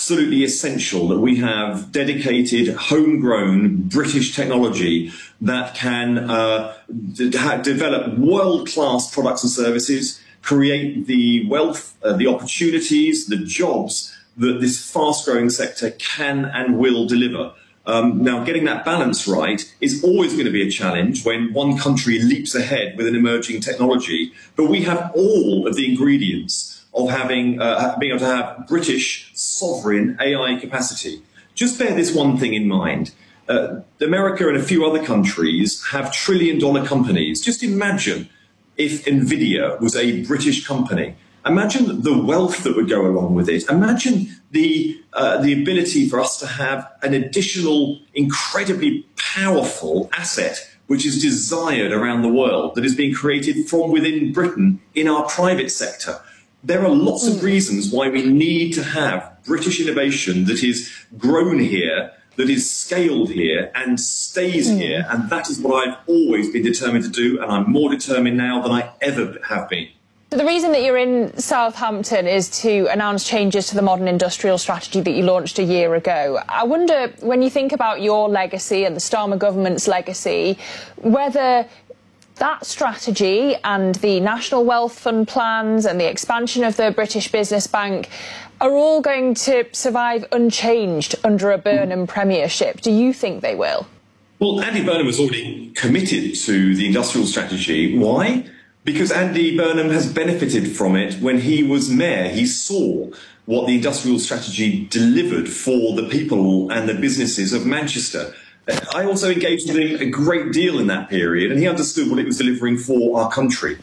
absolutely essential that we have dedicated, homegrown British technology that can develop world-class products and services, create the wealth, the opportunities, the jobs that this fast-growing sector can and will deliver. Now, getting that balance right is always going to be a challenge when one country leaps ahead with an emerging technology, but we have all of the ingredients of having being able to have British sovereign AI capacity. Just bear this one thing in mind. America and a few other countries have trillion-dollar companies. Just imagine if NVIDIA was a British company. Imagine the wealth that would go along with it. Imagine the ability for us to have an additional, incredibly powerful asset which is desired around the world, that is being created from within Britain in our private sector. There are lots of reasons why we need to have British innovation that is grown here, that is scaled here and stays here. And that is what I've always been determined to do. And I'm more determined now than I ever have been. The reason that you're in Southampton is to announce changes to the modern industrial strategy that you launched a year ago. I wonder, when you think about your legacy and the Starmer government's legacy, whether that strategy and the National Wealth Fund plans and the expansion of the British Business Bank are all going to survive unchanged under a Burnham premiership. Do you think they will? Well, Andy Burnham has already committed to the industrial strategy. Why? Because Andy Burnham has benefited from it when he was mayor. He saw what the industrial strategy delivered for the people and the businesses of Manchester. I also engaged with him a great deal in that period, and he understood what it was delivering for our country.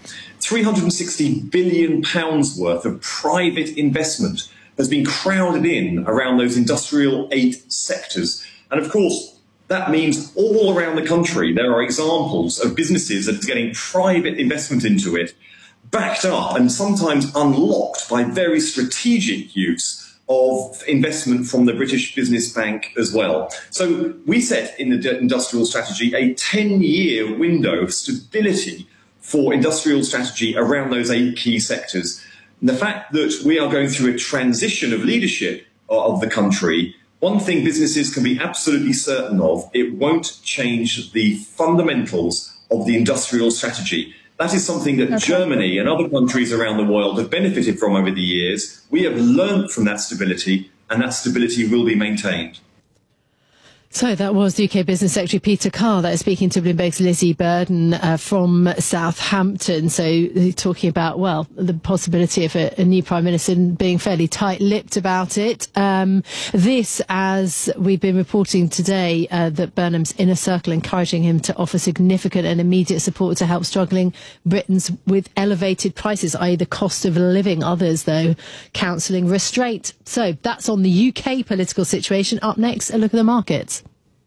£360 billion worth of private investment has been crowded in around those industrial 8 sectors. And of course, that means all around the country there are examples of businesses that are getting private investment into it, backed up and sometimes unlocked by very strategic use of investment from the British Business Bank as well. So we set in the industrial strategy a 10-year window of stability for industrial strategy around those 8 key sectors. And the fact that we are going through a transition of leadership of the country, one thing businesses can be absolutely certain of, it won't change the fundamentals of the industrial strategy. That is something that Germany and other countries around the world have benefited from over the years. We have learned from that stability, and that stability will be maintained. So that was UK Business Secretary Peter Carr that is speaking to Bloomberg's Lizzie Burden from Southampton. So talking about, well, the possibility of a new Prime Minister being fairly tight-lipped about it. This, as we've been reporting today, that Burnham's inner circle encouraging him to offer significant and immediate support to help struggling Britons with elevated prices, i.e. the cost of living. Others, though, counselling restraint. So that's on the UK political situation. Up next, a look at the markets.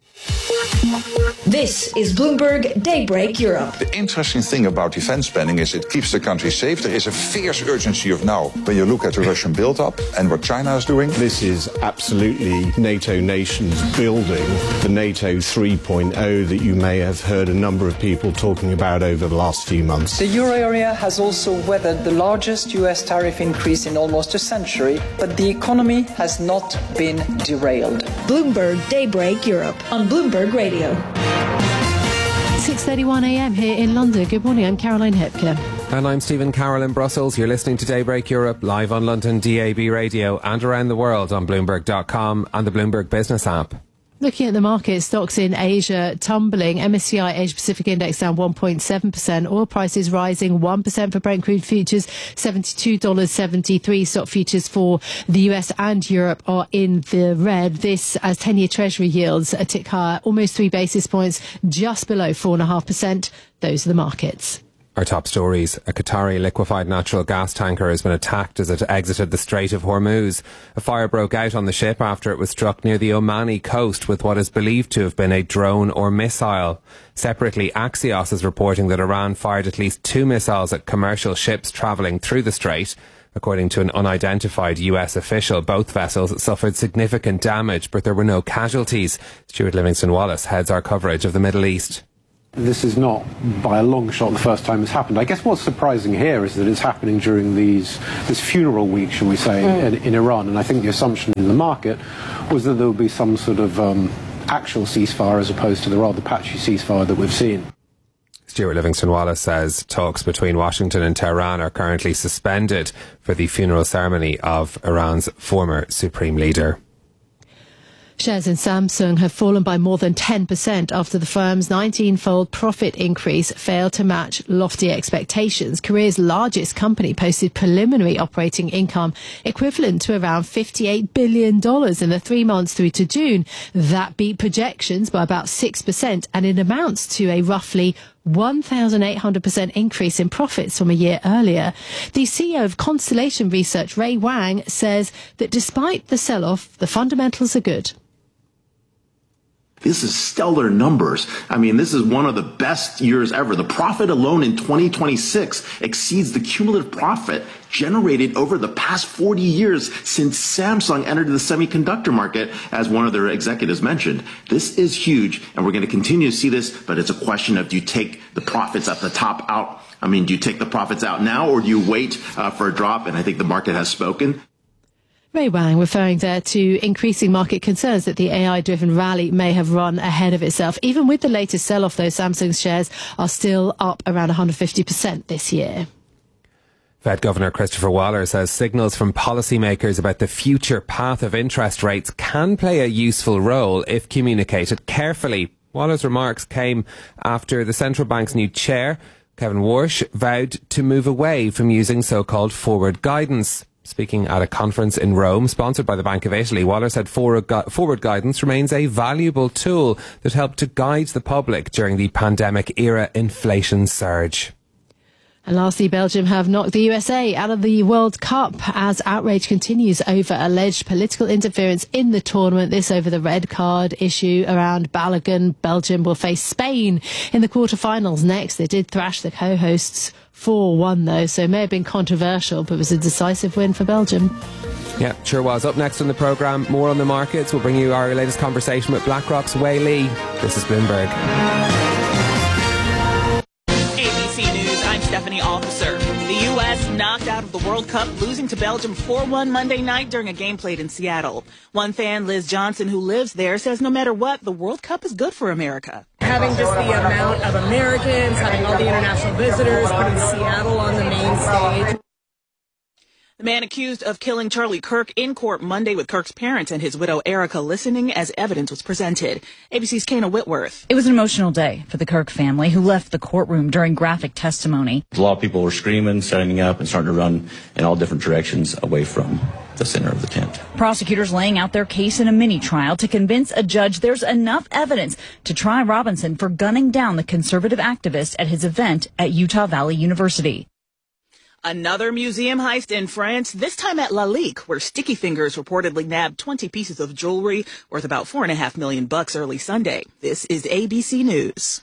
This is Bloomberg Daybreak Europe. The interesting thing about defense spending is it keeps the country safe. There is a fierce urgency of now when you look at the Russian build-up and what China is doing. This is absolutely NATO nations building the NATO 3.0 that you may have heard a number of people talking about over the last few months. The euro area has also weathered the largest US tariff increase in almost a century, but the economy has not been derailed. Bloomberg Daybreak Europe on Bloomberg Radio. 6:31 a.m. here in London. Good morning, I'm Caroline Hepker. And I'm Stephen Carroll in Brussels. You're listening to Daybreak Europe live on London DAB radio and around the world on Bloomberg.com and the Bloomberg Business app. Looking at the market, stocks in Asia tumbling. MSCI Asia Pacific Index down 1.7%. Oil prices rising 1% for Brent crude futures, $72.73. Stock futures for the US and Europe are in the red. This as 10-year Treasury yields a tick higher, almost 3 basis points, just below 4.5%. Those are the markets. Our top stories. A Qatari liquefied natural gas tanker has been attacked as it exited the Strait of Hormuz. A fire broke out on the ship after it was struck near the Omani coast with what is believed to have been a drone or missile. Separately, Axios is reporting that Iran fired at least 2 missiles at commercial ships travelling through the strait. According to an unidentified US official, both vessels suffered significant damage, but there were no casualties. Stuart Livingston-Wallace heads our coverage of the Middle East. This is not, by a long shot, the first time it's happened. I guess what's surprising here is that it's happening during this funeral week, shall we say, in Iran. And I think the assumption in the market was that there would be some sort of actual ceasefire as opposed to the rather patchy ceasefire that we've seen. Stuart Livingston-Wallace says talks between Washington and Tehran are currently suspended for the funeral ceremony of Iran's former supreme leader. Shares in Samsung have fallen by more than 10% after the firm's 19-fold profit increase failed to match lofty expectations. Korea's largest company posted preliminary operating income equivalent to around $58 billion in the 3 months through to June. That beat projections by about 6%, and it amounts to a roughly 1,800% increase in profits from a year earlier. The CEO of Constellation Research, Ray Wang, says that despite the sell-off, the fundamentals are good. This is stellar numbers. I mean, this is one of the best years ever. The profit alone in 2026 exceeds the cumulative profit generated over the past 40 years since Samsung entered the semiconductor market, as one of their executives mentioned. This is huge, and we're going to continue to see this, but it's a question of, do you take the profits at the top out? I mean, do you take the profits out now, or do you wait for a drop? And I think the market has spoken. Ray Wang referring there to increasing market concerns that the AI-driven rally may have run ahead of itself. Even with the latest sell-off, though, Samsung's shares are still up around 150% this year. Fed Governor Christopher Waller says signals from policymakers about the future path of interest rates can play a useful role if communicated carefully. Waller's remarks came after the central bank's new chair, Kevin Warsh, vowed to move away from using so-called forward guidance. Speaking at a conference in Rome, sponsored by the Bank of Italy, Waller said forward guidance remains a valuable tool that helped to guide the public during the pandemic-era inflation surge. And lastly, Belgium have knocked the USA out of the World Cup as outrage continues over alleged political interference in the tournament. This over the red card issue around Balogun. Belgium will face Spain in the quarterfinals next. They did thrash the co-hosts 4-1 though, so it may have been controversial, but it was a decisive win for Belgium. Yeah, sure was. Up next on the programme, more on the markets. We'll bring you our latest conversation with BlackRock's Wei Li. This is Bloomberg. ABC News, I'm Stephanie Officer. The U.S. knocked out of the World Cup, losing to Belgium 4-1 Monday night during a game played in Seattle. One fan, Liz Johnson, who lives there, says no matter what, the World Cup is good for America. Having just the amount of Americans, having all the international visitors, putting Seattle on the main stage. The man accused of killing Charlie Kirk in court Monday with Kirk's parents and his widow Erica listening as evidence was presented. ABC's Kana Whitworth. It was an emotional day for the Kirk family, who left the courtroom during graphic testimony. A lot of people were screaming, standing up, and starting to run in all different directions away from the center of the tent. Prosecutors laying out their case in a mini trial to convince a judge there's enough evidence to try Robinson for gunning down the conservative activist at his event at Utah Valley University. Another museum heist in France, this time at Lalique, where Sticky Fingers reportedly nabbed 20 pieces of jewelry worth about $4.5 million early Sunday. This is ABC News.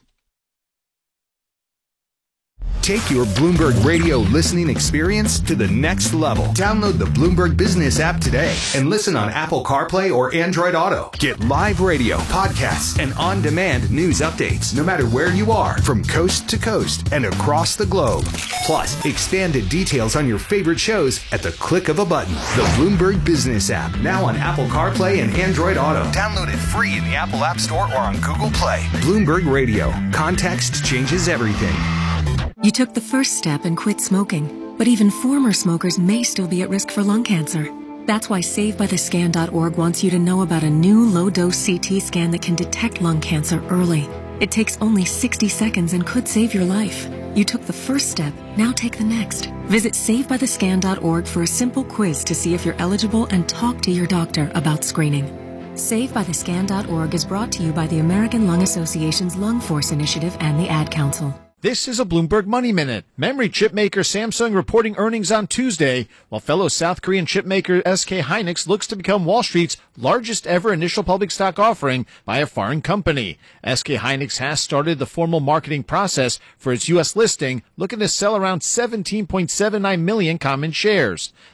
Take your Bloomberg Radio listening experience to the next level. Download the Bloomberg Business app today and listen on Apple CarPlay or Android Auto. Get live radio, podcasts, and on-demand news updates no matter where you are, from coast to coast and across the globe. Plus, expanded details on your favorite shows at the click of a button. The Bloomberg Business app, now on Apple CarPlay and Android Auto. Download it free in the Apple App Store or on Google Play. Bloomberg Radio. Context changes everything. You took the first step and quit smoking, but even former smokers may still be at risk for lung cancer. That's why SaveByTheScan.org wants you to know about a new low-dose CT scan that can detect lung cancer early. It takes only 60 seconds and could save your life. You took the first step, now take the next. Visit SaveByTheScan.org for a simple quiz to see if you're eligible and talk to your doctor about screening. SaveByTheScan.org is brought to you by the American Lung Association's Lung Force Initiative and the Ad Council. This is a Bloomberg Money Minute. Memory chip maker Samsung reporting earnings on Tuesday, while fellow South Korean chip maker SK Hynix looks to become Wall Street's largest ever initial public stock offering by a foreign company. SK Hynix has started the formal marketing process for its U.S. listing, looking to sell around 17.79 million common shares.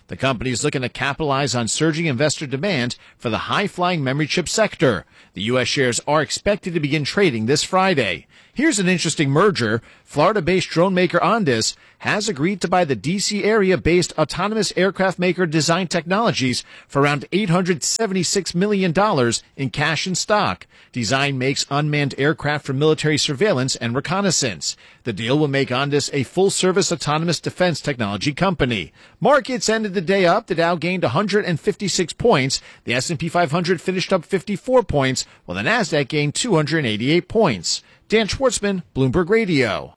The company is looking to capitalize on surging investor demand for the high-flying memory chip sector. The U.S. shares are expected to begin trading this Friday. Here's an interesting merger. Florida-based drone maker Ondas has agreed to buy the D.C. area-based autonomous aircraft maker Design Technologies for around $876 million in cash and stock. Design makes unmanned aircraft for military surveillance and reconnaissance. The deal will make Ondas a full-service autonomous defense technology company. Markets ended the day up. The Dow gained 156 points. The S&P 500 finished up 54 points, while the Nasdaq gained 288 points. Dan Schwartzman, Bloomberg Radio.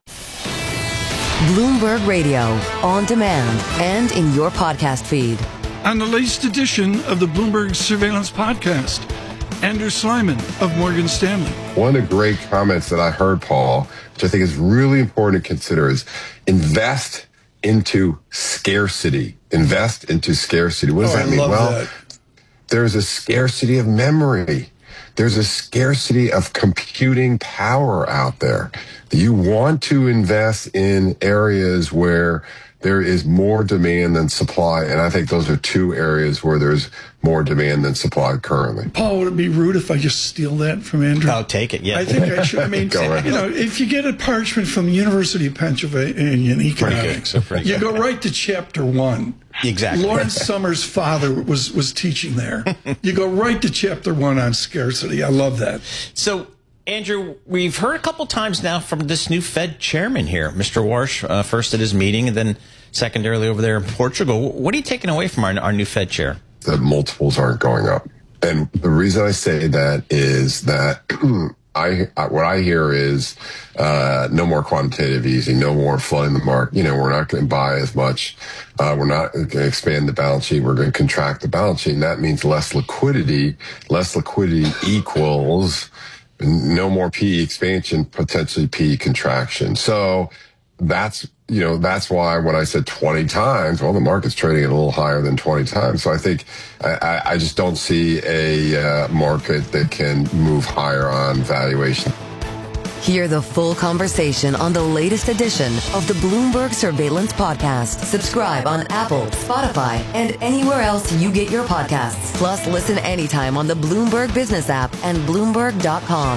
Bloomberg Radio, on demand and in your podcast feed. On the latest edition of the Bloomberg Surveillance Podcast, Andrew Slyman of Morgan Stanley. One of the great comments that I heard, Paul, which I think is really important to consider, is invest into scarcity. Invest into scarcity. What does that mean? Well, there's a scarcity of memory. There's a scarcity of computing power out there. You want to invest in areas where there is more demand than supply, and I think those are two areas where there's more demand than supply currently. Paul, would it be rude if I just steal that from Andrew? I'll take it, yeah. I think I should. I mean, if you get a parchment from the University of Pennsylvania in economics, you go right to chapter 1. Exactly. Lawrence Summers' father was teaching there. You go right to chapter 1 on scarcity. I love that. So, Andrew, we've heard a couple times now from this new Fed chairman here, Mr. Warsh, first at his meeting and then secondarily over there in Portugal. What are you taking away from our new Fed chair? The multiples aren't going up. And the reason I say that is that what I hear is no more quantitative easing, no more flooding the market. We're not going to buy as much. We're not going to expand the balance sheet. We're going to contract the balance sheet. And that means less liquidity. Less liquidity equals no more PE expansion, potentially PE contraction. So that's why when I said 20 times, well, the market's trading at a little higher than 20 times. So I think I just don't see a market that can move higher on valuation. Hear the full conversation on the latest edition of the Bloomberg Surveillance Podcast. Subscribe on Apple, Spotify, and anywhere else you get your podcasts. Plus, listen anytime on the Bloomberg Business app and Bloomberg.com.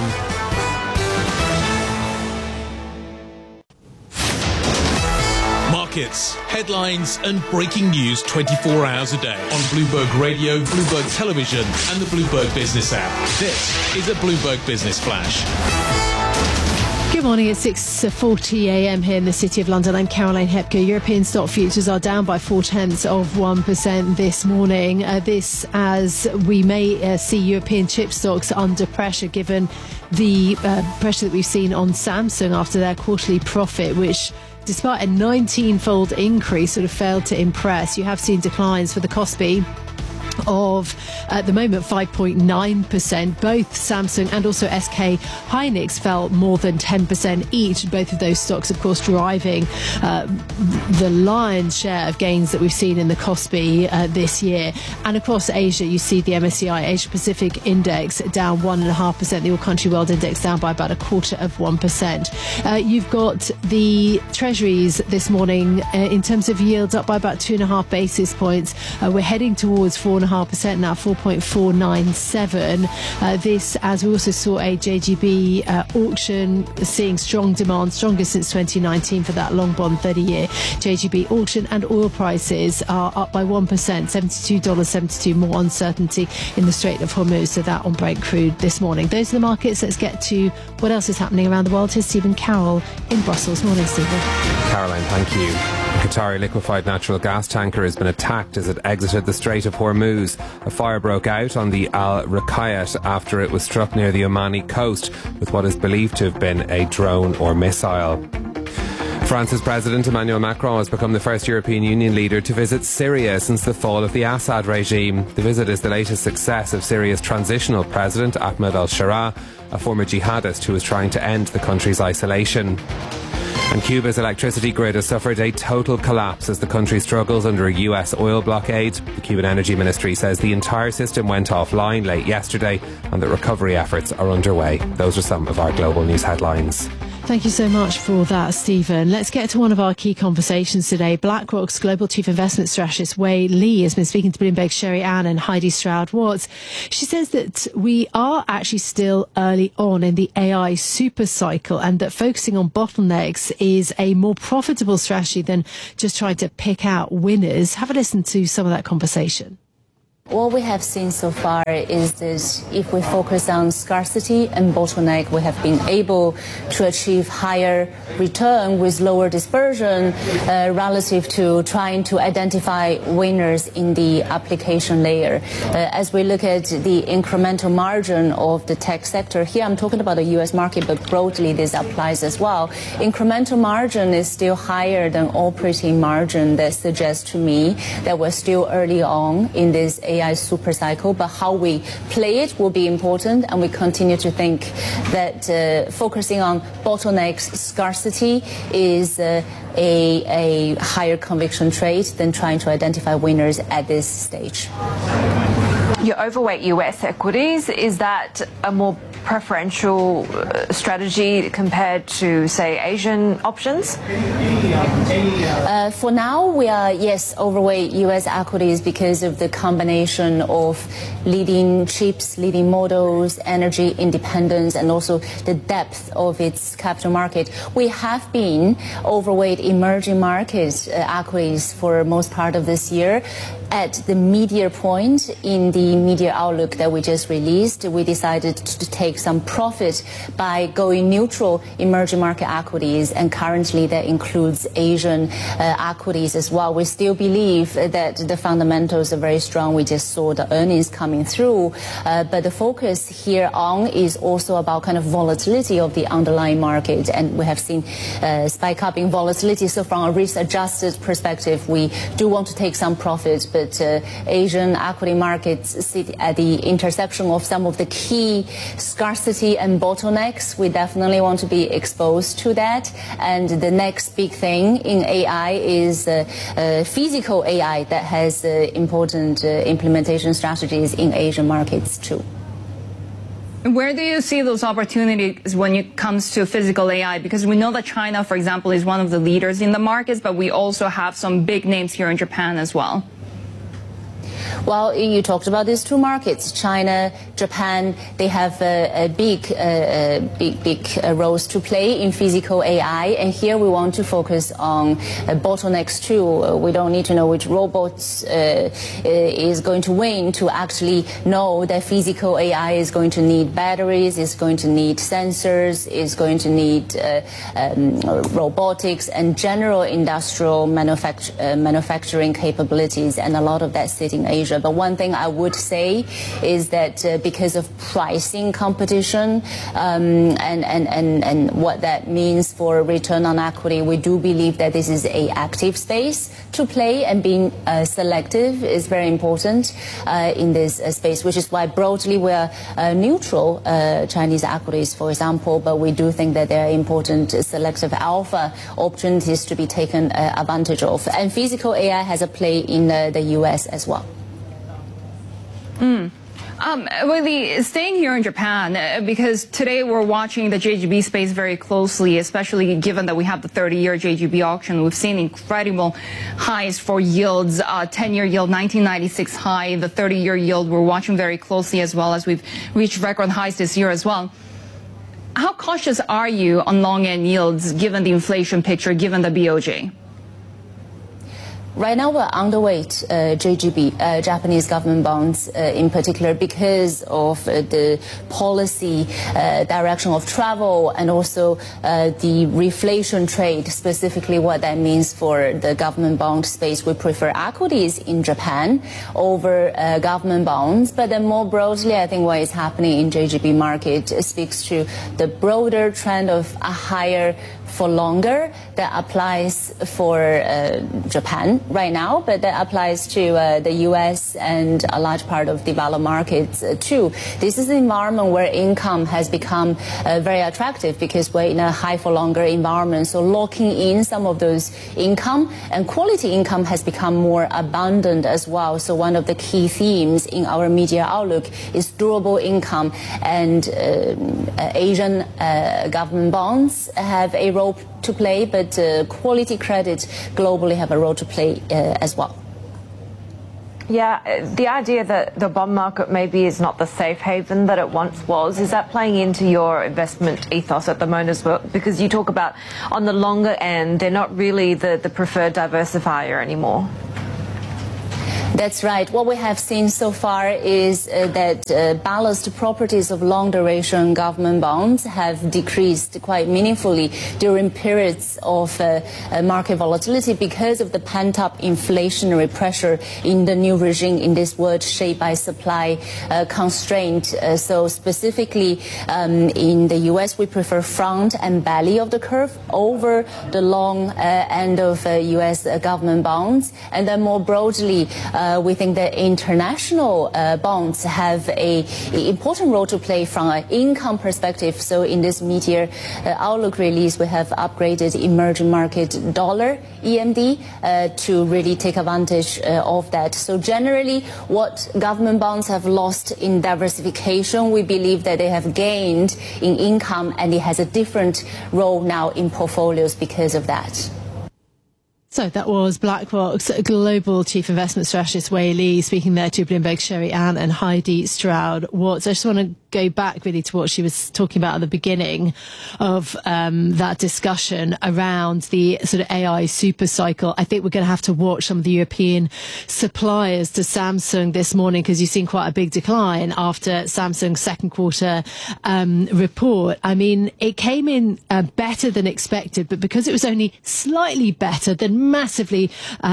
Markets, headlines, and breaking news 24 hours a day on Bloomberg Radio, Bloomberg Television, and the Bloomberg Business app. This is a Bloomberg Business Flash. Good morning. It's 6:40 a.m. here in the City of London. I'm Caroline Hepker. European stock futures are down by 0.4% this morning. This as we may see European chip stocks under pressure given the pressure that we've seen on Samsung after their quarterly profit, which despite a 19-fold increase sort of failed to impress. You have seen declines for the Kospi of, at the moment, 5.9%. Both Samsung and also SK Hynix fell more than 10% each. Both of those stocks, of course, driving the lion's share of gains that we've seen in the Kospi this year. And across Asia, you see the MSCI Asia Pacific Index down 1.5%. The All Country World Index down by about 0.25%. You've got the Treasuries this morning in terms of yields up by about 2.5 basis points. We're heading towards 4.5% now, 4.497. This, as we also saw a JGB auction seeing strong demand, strongest since 2019 for that long bond 30-year JGB auction, and oil prices are up by 1%, $72.72, more uncertainty in the Strait of Hormuz, so that on Brent crude this morning. Those are the markets. Let's get to what else is happening around the world. Here's Stephen Carroll in Brussels. Morning, Stephen. Caroline, thank you. A Qatari liquefied natural gas tanker has been attacked as it exited the Strait of Hormuz. A fire broke out on the Al Ruqayyat after it was struck near the Omani coast with what is believed to have been a drone or missile. France's President Emmanuel Macron has become the first European Union leader to visit Syria since the fall of the Assad regime. The visit is the latest success of Syria's transitional president, Ahmed al-Sharaa, a former jihadist who is trying to end the country's isolation. And Cuba's electricity grid has suffered a total collapse as the country struggles under a US oil blockade. The Cuban Energy Ministry says the entire system went offline late yesterday and that recovery efforts are underway. Those are some of our global news headlines. Thank you so much for that, Stephen. Let's get to one of our key conversations today. BlackRock's Global Chief Investment Strategist, Wei Li, has been speaking to Bloomberg's Sherry Ann and Heidi Stroud-Watts. She says that we are actually still early on in the AI super cycle and that focusing on bottlenecks is a more profitable strategy than just trying to pick out winners. Have a listen to some of that conversation. What we have seen so far is that if we focus on scarcity and bottleneck, we have been able to achieve higher return with lower dispersion relative to trying to identify winners in the application layer. As we look at the incremental margin of the tech sector, here I'm talking about the U.S. market, but broadly this applies as well. Incremental margin is still higher than operating margin. That suggests to me that we're still early on in this AI super cycle, but how we play it will be important, and we continue to think that focusing on bottlenecks, scarcity is a higher conviction trade than trying to identify winners at this stage. You're overweight US equities. Is that a more preferential strategy compared to, say, Asian options? For now, we are, yes, overweight U.S. equities because of the combination of leading chips, leading models, energy independence, and also the depth of its capital market. We have been overweight emerging markets equities for most part of this year. At the mid-year point in the mid-year outlook that we just released, we decided to take some profit by going neutral emerging market equities, and currently that includes Asian equities as well. We still believe that the fundamentals are very strong. We just saw the earnings coming through, but the focus here on is also about kind of volatility of the underlying market, and we have seen spike up in volatility. So from a risk-adjusted perspective, we do want to take some profit, but Asian equity markets sit at the intersection of some of the key scarcity and bottlenecks. We definitely want to be exposed to that. And the next big thing in AI is physical AI that has important implementation strategies in Asian markets too. Where do you see those opportunities when it comes to physical AI? Because we know that China, for example, is one of the leaders in the markets, but we also have some big names here in Japan as well. Well, you talked about these two markets, China, Japan. They have big roles to play in physical AI, and here we want to focus on bottlenecks too. We don't need to know which robots is going to win to actually know that physical AI is going to need batteries, is going to need sensors, is going to need robotics and general industrial manufacturing capabilities, and a lot of that sit in Asia. But one thing I would say is that because of pricing competition and what that means for return on equity, we do believe that this is an active space to play, and being selective is very important in this space, which is why broadly we're neutral Chinese equities, for example, but we do think that there are important selective alpha opportunities to be taken advantage of. And physical AI has a play in the US as well. Staying here in Japan, because today we're watching the JGB space very closely, especially given that we have the 30-year JGB auction. We've seen incredible highs for yields, 10-year yield, 1996 high, the 30-year yield we're watching very closely, as well as we've reached record highs this year as well. How cautious are you on long-end yields given the inflation picture, given the BOJ? Right now, we're underweight JGB, Japanese government bonds in particular, because of the policy direction of travel and also the reflation trade, specifically what that means for the government bond space. We prefer equities in Japan over government bonds. But then more broadly, I think what is happening in JGB market speaks to the broader trend of a higher for longer that applies for Japan. right now, but that applies to the U.S. and a large part of developed markets too. This is an environment where income has become very attractive because we're in a high for longer environment. So locking in some of those income and quality income has become more abundant as well. So one of the key themes in our media outlook is durable income, and Asian government bonds have a role to play, but quality credit globally have a role to play as well. Yeah, the idea that the bond market maybe is not the safe haven that it once was, is that playing into your investment ethos at the moment as well? Because you talk about on the longer end, they're not really the preferred diversifier anymore. That's right. What we have seen so far is that balanced properties of long-duration government bonds have decreased quite meaningfully during periods of market volatility because of the pent-up inflationary pressure in the new regime in this world shaped by supply constraint. So specifically in the U.S., we prefer front and belly of the curve over the long end of U.S. government bonds. And then more broadly, we think that international bonds have an important role to play from an income perspective. So in this media outlook release, we have upgraded emerging market dollar EMD to really take advantage of that. So generally, what government bonds have lost in diversification, we believe that they have gained in income, and it has a different role now in portfolios because of that. So that was BlackRock's Global Chief Investment Strategist Wei Li speaking there to Bloomberg Sherry Ann and Heidi Stroud-Watts. I just want to go back really to what she was talking about at the beginning of that discussion around the sort of AI super cycle. I think we're going to have to watch some of the European suppliers to Samsung this morning, because you've seen quite a big decline after Samsung's second quarter report. I mean, it came in better than expected, but because it was only slightly better than massively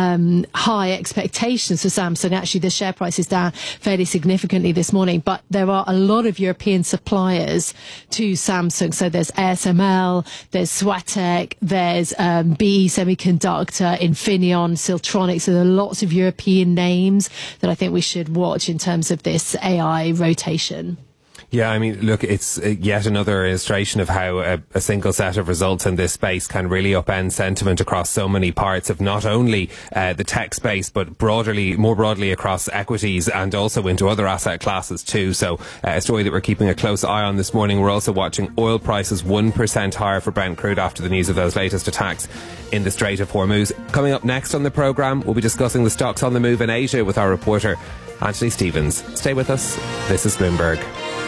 high expectations for Samsung, actually the share price is down fairly significantly this morning. But there are a lot of European suppliers to Samsung. So there's ASML, there's Swatek, there's BE Semiconductor, Infineon, Siltronic. So there are lots of European names that I think we should watch in terms of this AI rotation. Yeah, I mean, look, it's yet another illustration of how a single set of results in this space can really upend sentiment across so many parts of not only the tech space, but more broadly across equities and also into other asset classes too. So a story that we're keeping a close eye on this morning. We're also watching oil prices 1% higher for Brent crude after the news of those latest attacks in the Strait of Hormuz. Coming up next on the programme, we'll be discussing the stocks on the move in Asia with our reporter Anthony Stevens. Stay with us. This is Bloomberg.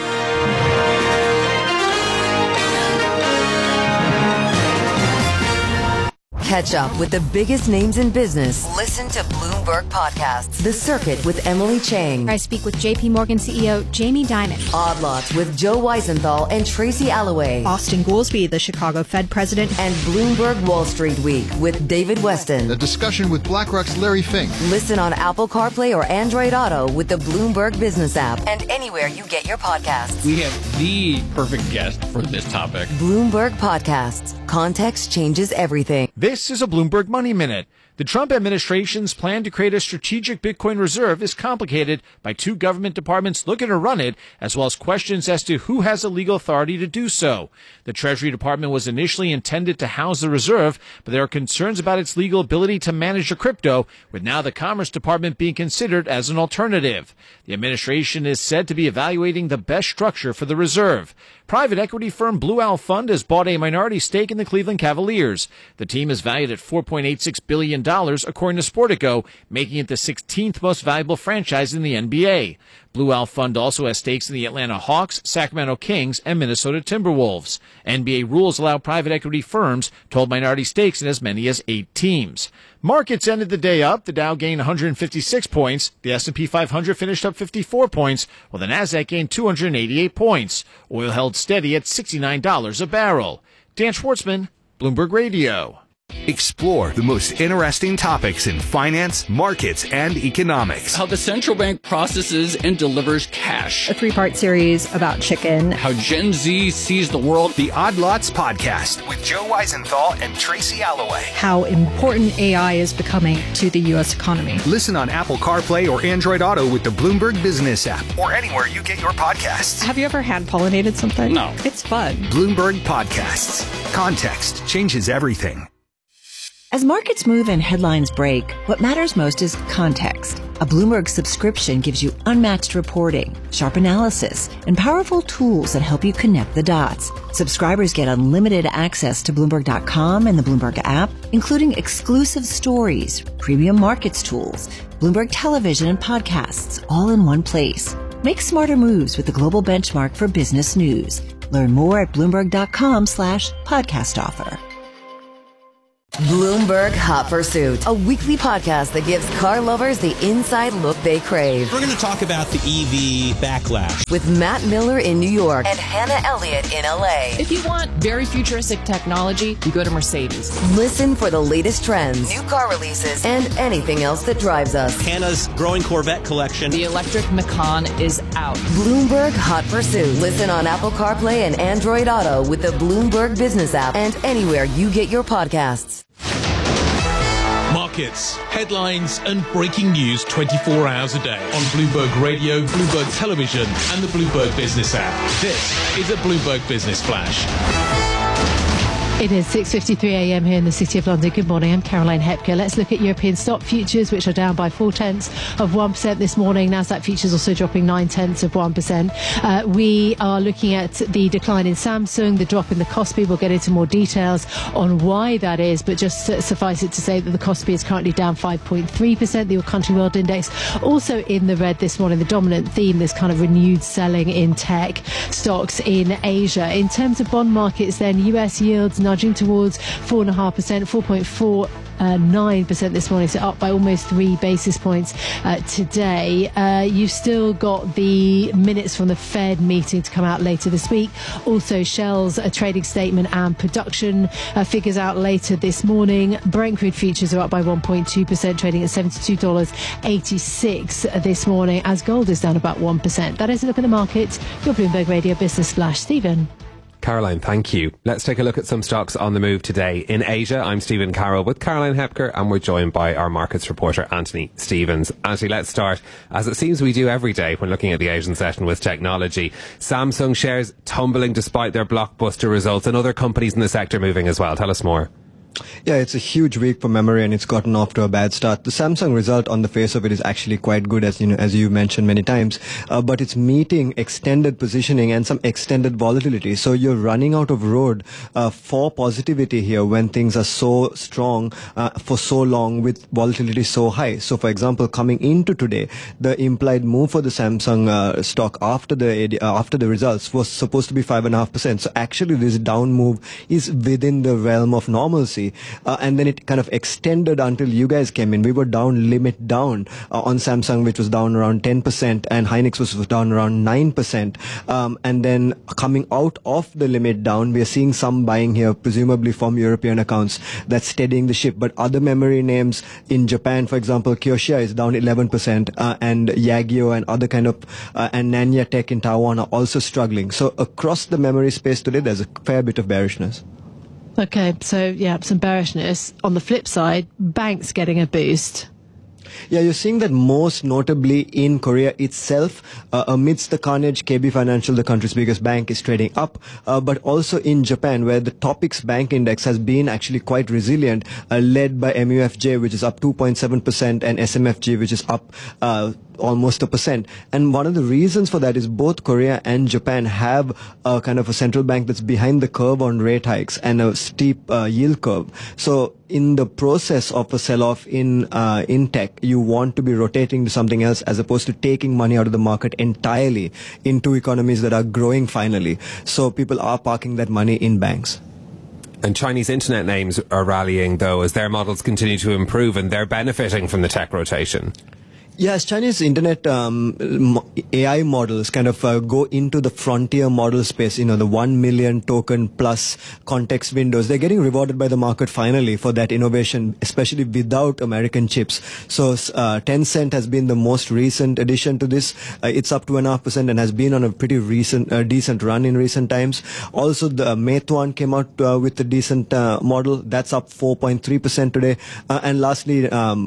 Catch up with the biggest names in business. Listen to Bloomberg Podcasts. The Circuit with Emily Chang. I speak with JP Morgan CEO Jamie Dimon. Odd Lots with Joe Weisenthal and Tracy Alloway. Austin Goolsbee, the Chicago Fed president. And Bloomberg Wall Street Week with David Weston. A discussion with BlackRock's Larry Fink. Listen on Apple CarPlay or Android Auto with the Bloomberg Business app and anywhere you get your podcasts. We have the perfect guest for this topic. Bloomberg Podcasts. Context changes everything. This is a Bloomberg Money Minute. The Trump administration's plan to create a strategic Bitcoin reserve is complicated by two government departments looking to run it, as well as questions as to who has the legal authority to do so. The Treasury Department was initially intended to house the reserve, but there are concerns about its legal ability to manage the crypto, with now the Commerce Department being considered as an alternative. The administration is said to be evaluating the best structure for the reserve. Private equity firm Blue Owl Fund has bought a minority stake in the Cleveland Cavaliers. The team is valued at $4.86 billion, according to Sportico, making it the 16th most valuable franchise in the NBA. Blue Owl Fund also has stakes in the Atlanta Hawks, Sacramento Kings, and Minnesota Timberwolves. NBA rules allow private equity firms to hold minority stakes in as many as 8 teams. Markets ended the day up. The Dow gained 156 points. The S&P 500 finished up 54 points, while the Nasdaq gained 288 points. Oil held steady at $69 a barrel. Dan Schwartzman, Bloomberg Radio. Explore the most interesting topics in finance, markets, and economics. How the central bank processes and delivers cash. A 3-part series about chicken. How Gen Z sees the world. The Odd Lots Podcast with Joe Weisenthal and Tracy Alloway. How important AI is becoming to the U.S. economy. Listen on Apple CarPlay or Android Auto with the Bloomberg Business app or anywhere you get your podcasts. Have you ever hand-pollinated something? No. It's fun. Bloomberg Podcasts. Context changes everything. As markets move and headlines break, what matters most is context. A Bloomberg subscription gives you unmatched reporting, sharp analysis, and powerful tools that help you connect the dots. Subscribers get unlimited access to Bloomberg.com and the Bloomberg app, including exclusive stories, premium markets tools, Bloomberg television and podcasts, all in one place. Make smarter moves with the global benchmark for business news. Learn more at Bloomberg.com/podcast offer. Bloomberg Hot Pursuit, a weekly podcast that gives car lovers the inside look they crave. We're going to talk about the EV backlash. With Matt Miller in New York and Hannah Elliott in LA. If you want very futuristic technology, you go to Mercedes. Listen for the latest trends, new car releases, and anything else that drives us. Hannah's growing Corvette collection. The electric Macan is out. Bloomberg Hot Pursuit. Listen on Apple CarPlay and Android Auto with the Bloomberg Business app and anywhere you get your podcasts. Markets, headlines, and breaking news 24 hours a day on Bloomberg Radio, Bloomberg Television, and the Bloomberg Business app. This is a Bloomberg Business Flash. It is 6:53 a.m. here in the City of London. Good morning, I'm Caroline Hepker. Let's look at European stock futures, which are down by 0.4% this morning. Nasdaq futures also dropping 0.9%. We are looking at the decline in Samsung, the drop in the Kospi. We'll get into more details on why that is, but just suffice it to say that the Kospi is currently down 5.3%. The All Country World Index also in the red this morning. The dominant theme, this kind of renewed selling in tech stocks in Asia. In terms of bond markets, then US yields nudging towards 4.5%, 4.49% this morning, so up by almost 3 basis points today. You've still got the minutes from the Fed meeting to come out later this week. Also, Shell's trading statement and production figures out later this morning. Brent crude futures are up by 1.2%, trading at $72.86 this morning, as gold is down about 1%. That is a look at the market. Your Bloomberg Radio Business Flash. Stephen. Caroline, thank you. Let's take a look at some stocks on the move today. In Asia, I'm Stephen Carroll with Caroline Hepker, and we're joined by our markets reporter, Anthony Stevens. Anthony, let's start, as it seems we do every day when looking at the Asian session, with technology. Samsung shares tumbling despite their blockbuster results, and other companies in the sector moving as well. Tell us more. Yeah, it's a huge week for memory, and it's gotten off to a bad start. The Samsung result on the face of it is actually quite good, as you mentioned many times, but it's meeting extended positioning and some extended volatility. So you're running out of road for positivity here when things are so strong for so long with volatility so high. So, for example, coming into today, the implied move for the Samsung stock after the results was supposed to be 5.5%. So actually, this down move is within the realm of normalcy. And then it kind of extended until you guys came in. We were down, limit down on Samsung, which was down around 10%, and Hynix was down around 9%. And then coming out of the limit down, we are seeing some buying here, presumably from European accounts, that's steadying the ship. But other memory names in Japan, for example, Kioxia is down 11%, and Yageo and other kind of, and Nanya Tech in Taiwan are also struggling. So across the memory space today, there's a fair bit of bearishness. Okay, so yeah, some bearishness. On the flip side, banks getting a boost. Yeah, you're seeing that most notably in Korea itself. Amidst the carnage, KB Financial, the country's biggest bank, is trading up, but also in Japan, where the Topix Bank Index has been actually quite resilient, led by MUFJ, which is up 2.7%, and SMFG, which is up almost 1%. And one of the reasons for that is both Korea and Japan have a kind of a central bank that's behind the curve on rate hikes and a steep yield curve. So in the process of a sell-off in tech, you want to be rotating to something else as opposed to taking money out of the market entirely into economies that are growing finally. So people are parking that money in banks. And Chinese internet names are rallying, though, as their models continue to improve, and they're benefiting from the tech rotation. Yes, Chinese internet AI models kind of go into the frontier model space, the 1 million token plus context windows. They're getting rewarded by the market finally for that innovation, especially without American chips. So Tencent has been the most recent addition to this. It's up 2.5% and has been on a pretty decent run in recent times. Also, the Meituan came out with a decent model. That's up 4.3% today. And lastly,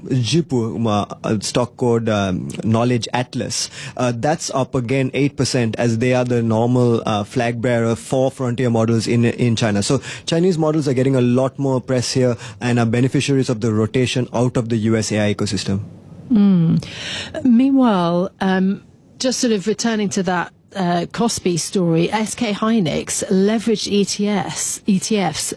Zhipu, stock code Knowledge Atlas, that's up again 8% as they are the normal flag bearer for frontier models in China. So Chinese models are getting a lot more press here and are beneficiaries of the rotation out of the US AI ecosystem. Meanwhile, just sort of returning to that Kospi story, SK Hynix leveraged ETFs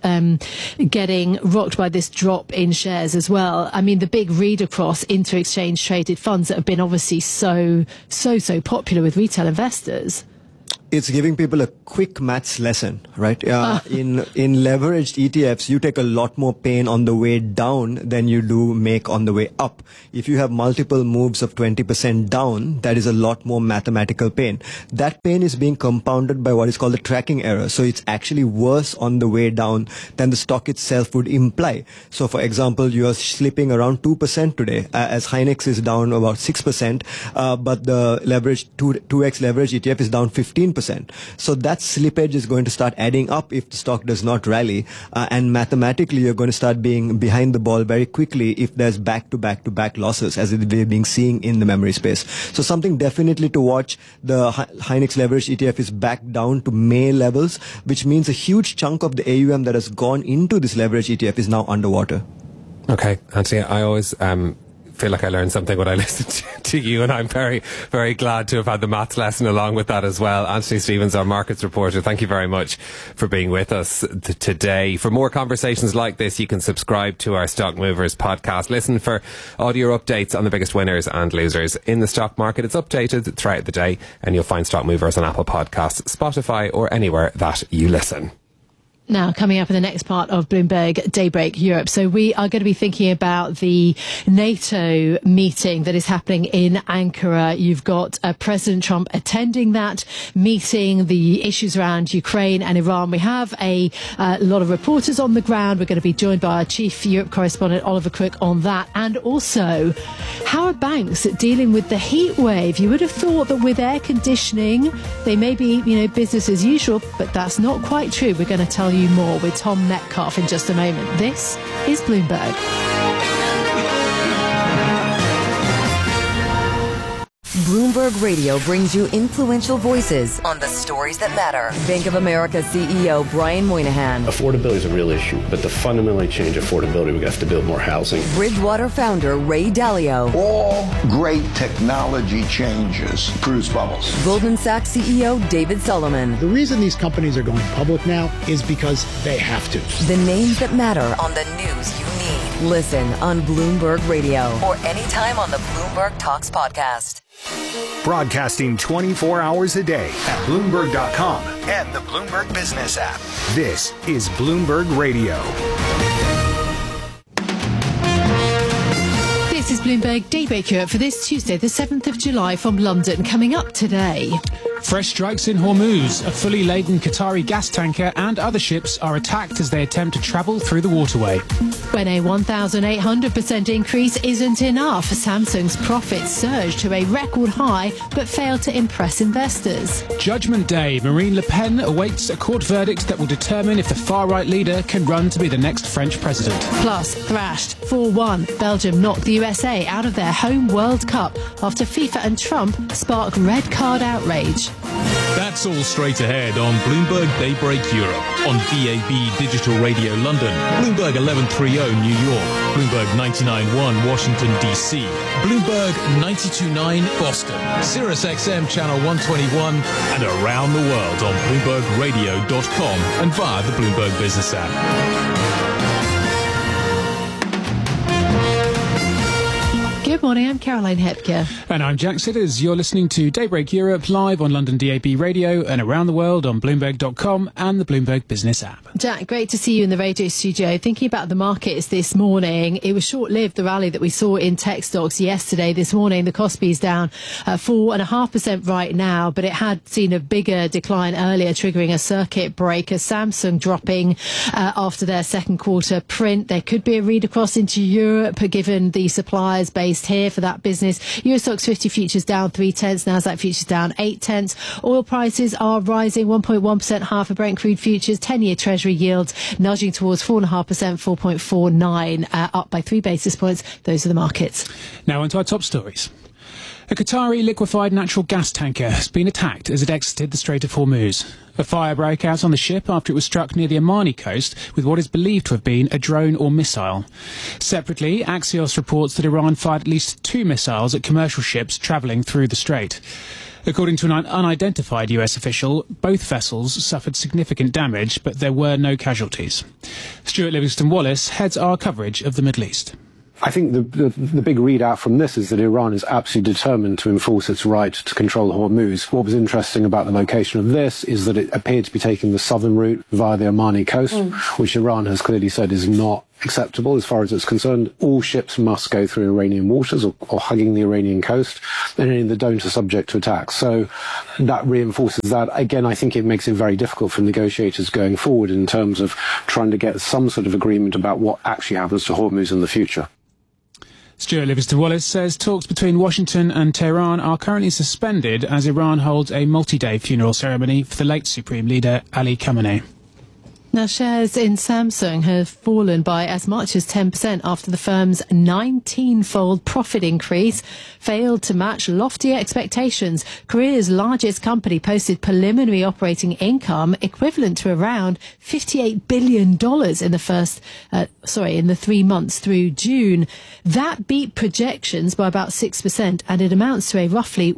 getting rocked by this drop in shares as well. I mean, the big read across inter-exchange traded funds that have been obviously so popular with retail investors. It's giving people a quick maths lesson, right? In leveraged ETFs, you take a lot more pain on the way down than you do make on the way up. If you have multiple moves of 20% down, that is a lot more mathematical pain. That pain is being compounded by what is called the tracking error. So it's actually worse on the way down than the stock itself would imply. So for example, you are slipping around 2% today, as Hynix is down about 6%, but the leveraged 2x leverage ETF is down 15%. So that slippage is going to start adding up if the stock does not rally, and mathematically you're going to start being behind the ball very quickly if there's back-to-back losses, as we're being seeing in the memory space. So something definitely to watch. The Hynix leverage ETF is back down to May levels, which means a huge chunk of the AUM that has gone into this leverage ETF is now underwater. Okay, Anthony, I always feel like I learned something when I listened to you, and I'm very, very glad to have had the maths lesson along with that as well. Anthony Stevens, our markets reporter, thank you very much for being with us today. For more conversations like this, you can subscribe to our Stock Movers podcast. Listen for audio updates on the biggest winners and losers in the stock market. It's updated throughout the day, and you'll find Stock Movers on Apple Podcasts, Spotify, or anywhere that you listen. Now, coming up in the next part of Bloomberg Daybreak Europe. So we are going to be thinking about the NATO meeting that is happening in Ankara. You've got President Trump attending that meeting, the issues around Ukraine and Iran. We have a lot of reporters on the ground. We're going to be joined by our chief Europe correspondent, Oliver Crook, on that. And also, how are banks dealing with the heat wave? You would have thought that with air conditioning, they may be, business as usual, but that's not quite true. We're going to tell you more with Tom Metcalf in just a moment. This is Bloomberg. Bloomberg Radio brings you influential voices on the stories that matter. Bank of America CEO Brian Moynihan. Affordability is a real issue, but to fundamentally change affordability, we have to build more housing. Bridgewater founder Ray Dalio. All great technology changes produce bubbles. Goldman Sachs CEO David Solomon. The reason these companies are going public now is because they have to. The names that matter on the news you need. Listen on Bloomberg Radio or anytime on the Bloomberg Talks podcast. Broadcasting 24 hours a day at Bloomberg.com and the Bloomberg Business app. This is Bloomberg Radio. This is Bloomberg Daybreak Europe for this Tuesday, the 7th of July from London. Coming up today. Fresh strikes in Hormuz. A fully laden Qatari gas tanker and other ships are attacked as they attempt to travel through the waterway. When a 1,800% increase isn't enough, Samsung's profits surged to a record high but failed to impress investors. Judgment Day. Marine Le Pen awaits a court verdict that will determine if the far-right leader can run to be the next French president. Plus, thrashed 4-1. Belgium knocked the USA out of their home World Cup after FIFA and Trump spark red card outrage. That's all straight ahead on Bloomberg Daybreak Europe, on DAB Digital Radio London, Bloomberg 1130 New York, Bloomberg 99.1 Washington DC, Bloomberg 92.9 Boston, Sirius XM Channel 121, and around the world on BloombergRadio.com and via the Bloomberg Business app. Good morning, I'm Caroline Hepker. And I'm Jack Sitters. You're listening to Daybreak Europe live on London DAB Radio and around the world on Bloomberg.com and the Bloomberg Business app. Jack, great to see you in the radio studio. Thinking about the markets this morning, it was short-lived, the rally that we saw in tech stocks yesterday. This morning, the Kospi's down 4.5% right now, but it had seen a bigger decline earlier, triggering a circuit breaker. Samsung dropping after their second quarter print. There could be a read across into Europe, given the suppliers based here for that business. Eurostoxx 50 futures down 0.3, Nasdaq futures down 0.8. Oil prices are rising 1.1% higher for Brent crude futures. 10-year Treasury yields nudging towards 4.5%, 4.49, up by 3 basis points. Those are the markets. Now onto our top stories. A Qatari liquefied natural gas tanker has been attacked as it exited the Strait of Hormuz. A fire broke out on the ship after it was struck near the Omani coast with what is believed to have been a drone or missile. Separately, Axios reports that Iran fired at least 2 missiles at commercial ships travelling through the strait. According to an unidentified US official, both vessels suffered significant damage, but there were no casualties. Stuart Livingston-Wallace heads our coverage of the Middle East. I think the big readout from this is that Iran is absolutely determined to enforce its right to control Hormuz. What was interesting about the location of this is that it appeared to be taking the southern route via the Omani coast, which Iran has clearly said is not acceptable as far as it's concerned. All ships must go through Iranian waters or hugging the Iranian coast, and any that don't are subject to attack. So that reinforces that. Again, I think it makes it very difficult for negotiators going forward in terms of trying to get some sort of agreement about what actually happens to Hormuz in the future. Stuart Livingston-Wallace says talks between Washington and Tehran are currently suspended as Iran holds a multi-day funeral ceremony for the late Supreme Leader Ali Khamenei. Now, shares in Samsung have fallen by as much as 10% after the firm's 19-fold profit increase failed to match lofty expectations. Korea's largest company posted preliminary operating income equivalent to around $58 billion in the 3 months through June. That beat projections by about 6%, and it amounts to a roughly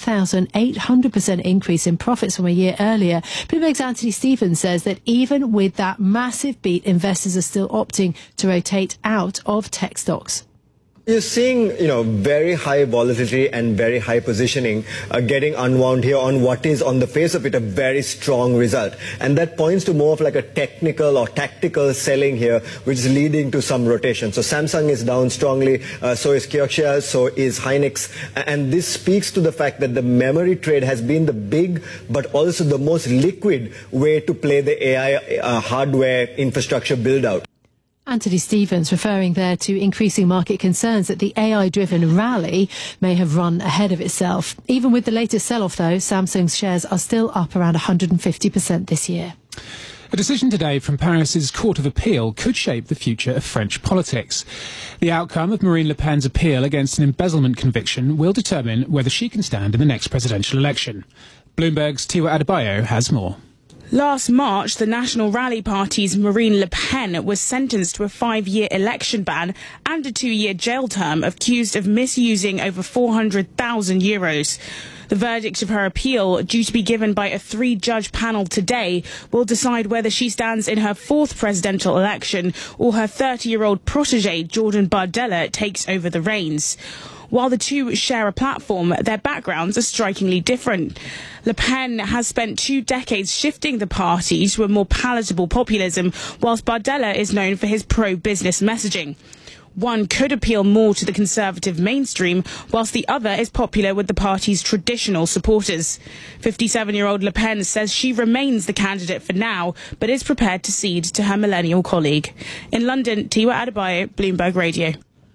1,800% increase in profits from a year earlier. Bloomberg's Anthony Stevens says that even with that massive beat, investors are still opting to rotate out of tech stocks. You're seeing, very high volatility and very high positioning getting unwound here on what is, on the face of it, a very strong result. And that points to more of like a technical or tactical selling here, which is leading to some rotation. So Samsung is down strongly, so is Kioxia, so is Hynix. And this speaks to the fact that the memory trade has been the big, but also the most liquid way to play the AI hardware infrastructure build out. Anthony Stevens referring there to increasing market concerns that the AI-driven rally may have run ahead of itself. Even with the latest sell-off, though, Samsung's shares are still up around 150% this year. A decision today from Paris's Court of Appeal could shape the future of French politics. The outcome of Marine Le Pen's appeal against an embezzlement conviction will determine whether she can stand in the next presidential election. Bloomberg's Tiwa Adebayo has more. Last March, the National Rally Party's Marine Le Pen was sentenced to a 5-year election ban and a 2-year jail term, accused of misusing over €400,000. The verdict of her appeal, due to be given by a 3-judge panel today, will decide whether she stands in her 4th presidential election or her 30-year-old protege, Jordan Bardella, takes over the reins. While the two share a platform, their backgrounds are strikingly different. Le Pen has spent 2 decades shifting the party to a more palatable populism, whilst Bardella is known for his pro-business messaging. One could appeal more to the conservative mainstream, whilst the other is popular with the party's traditional supporters. 57-year-old Le Pen says she remains the candidate for now, but is prepared to cede to her millennial colleague. In London, Tiwa Adebayo, Bloomberg Radio.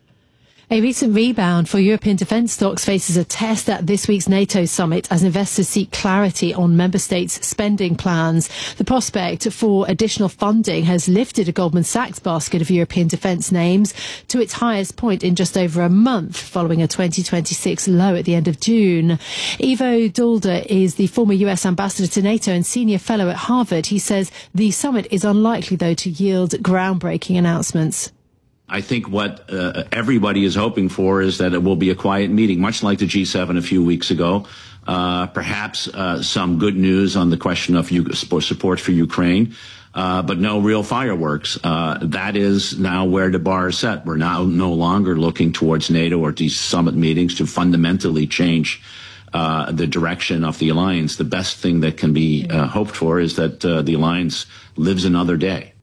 A recent rebound for European defence stocks faces a test at this week's NATO summit as investors seek clarity on member states' spending plans. The prospect for additional funding has lifted a Goldman Sachs basket of European defence names to its highest point in just over a month, following a 2026 low at the end of June. Ivo Dulder is the former US ambassador to NATO and senior fellow at Harvard. He says the summit is unlikely, though, to yield groundbreaking announcements. I think what everybody is hoping for is that it will be a quiet meeting, much like the G7 a few weeks ago, perhaps some good news on the question of support for Ukraine, but no real fireworks. That is now where the bar is set. We're now no longer looking towards NATO or these summit meetings to fundamentally change the direction of the alliance. The best thing that can be hoped for is that the alliance lives another day.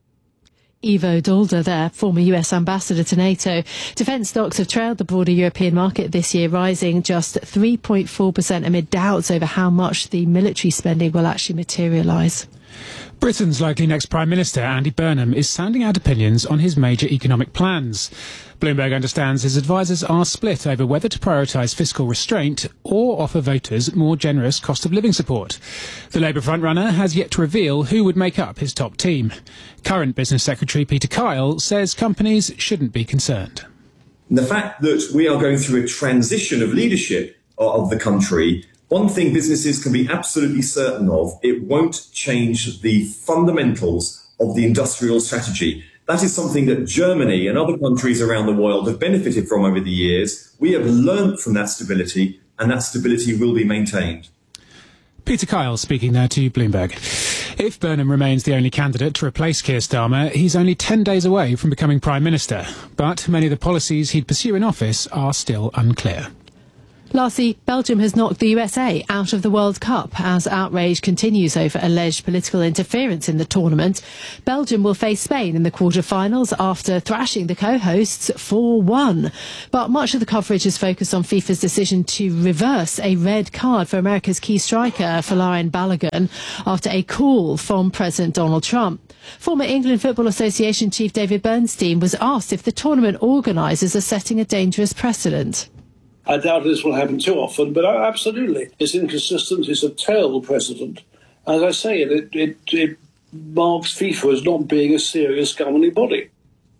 Ivo Dolder there, former US ambassador to NATO. Defence stocks have trailed the broader European market this year, rising just 3.4% amid doubts over how much the military spending will actually materialise. Britain's likely next Prime Minister, Andy Burnham, is sounding out opinions on his major economic plans. Bloomberg understands his advisers are split over whether to prioritise fiscal restraint or offer voters more generous cost of living support. The Labour frontrunner has yet to reveal who would make up his top team. Current Business Secretary Peter Kyle says companies shouldn't be concerned. The fact that we are going through a transition of leadership of the country, one thing businesses can be absolutely certain of, it won't change the fundamentals of the industrial strategy. That is something that Germany and other countries around the world have benefited from over the years. We have learnt from that stability, and that stability will be maintained. Peter Kyle speaking there to Bloomberg. If Burnham remains the only candidate to replace Keir Starmer, he's only 10 days away from becoming Prime Minister. But many of the policies he'd pursue in office are still unclear. Lastly, Belgium has knocked the USA out of the World Cup as outrage continues over alleged political interference in the tournament. Belgium will face Spain in the quarter-finals after thrashing the co-hosts 4-1. But much of the coverage is focused on FIFA's decision to reverse a red card for America's key striker, Folarin Balogun, after a call from President Donald Trump. Former England Football Association chief David Bernstein was asked if the tournament organisers are setting a dangerous precedent. I doubt this will happen too often, but absolutely. It's inconsistent. It's a terrible precedent. As I say, it marks FIFA as not being a serious governing body.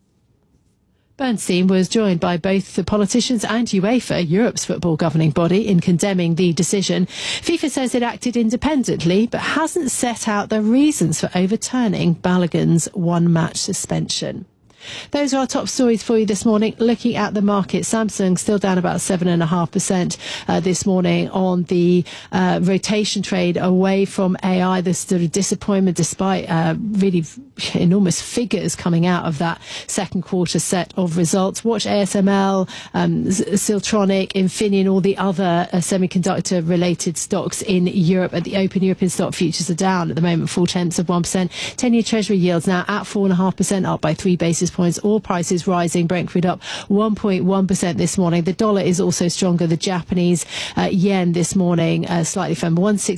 Bernstein was joined by both the politicians and UEFA, Europe's football governing body, in condemning the decision. FIFA says it acted independently, but hasn't set out the reasons for overturning Balogun's one-match suspension. Those are our top stories for you this morning. Looking at the market, Samsung still down about 7.5% this morning on the rotation trade away from AI. There's sort of disappointment despite really enormous figures coming out of that second quarter set of results. Watch ASML, Siltronic, Infineon, all the other semiconductor related stocks in Europe. At the open, European stock futures are down at the moment, 0.4%. 10-year Treasury yields now at 4.5%, up by 3 basis points. All prices rising. Brent crude up 1.1% this morning. The dollar is also stronger. The Japanese yen this morning slightly firm,